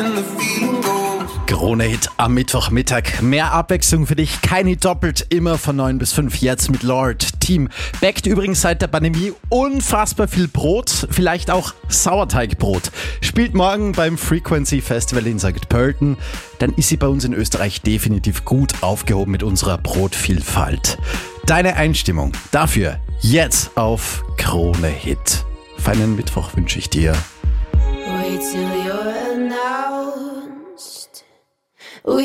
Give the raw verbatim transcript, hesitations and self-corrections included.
Krone-Hit am Mittwochmittag. Mehr Abwechslung für dich, kein Hit doppelt, immer von neun bis fünf, jetzt mit Lord. Team backt übrigens seit der Pandemie unfassbar viel Brot, vielleicht auch Sauerteigbrot. Spielt morgen beim Frequency Festival in Sankt Pölten, dann ist sie bei uns in Österreich definitiv gut aufgehoben mit unserer Brotvielfalt. Deine Einstimmung dafür jetzt auf Krone-Hit. Feinen Mittwoch wünsche ich dir. Wait till you're